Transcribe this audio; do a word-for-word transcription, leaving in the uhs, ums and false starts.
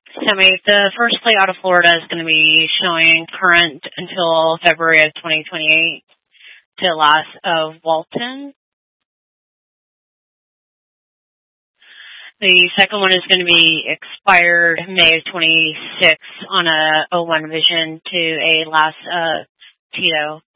So my, the first plate out of Florida is going to be showing current until February of twenty twenty-eight to last of Walton. The second one is going to be expired May of twenty-six on a oh one vision to a last uh, Tito.